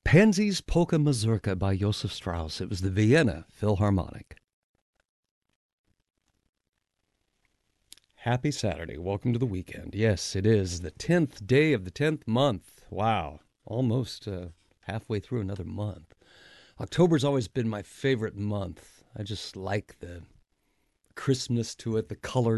Pansies Polka Mazurka by Josef Strauss. It was the Vienna Philharmonic. Happy Saturday. Welcome to the weekend. Yes, it is the 10th day of the 10th month. Wow. Almost halfway through another month. October's always been my favorite month. I just like the crispness to it, the color